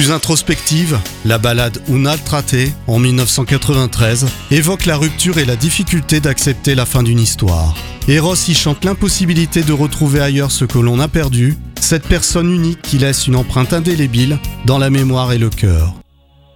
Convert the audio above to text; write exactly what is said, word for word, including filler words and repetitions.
Plus introspective, la ballade Un'altra te, en dix-neuf cent quatre-vingt-treize, évoque la rupture et la difficulté d'accepter la fin d'une histoire. Eros y chante l'impossibilité de retrouver ailleurs ce que l'on a perdu, cette personne unique qui laisse une empreinte indélébile dans la mémoire et le cœur.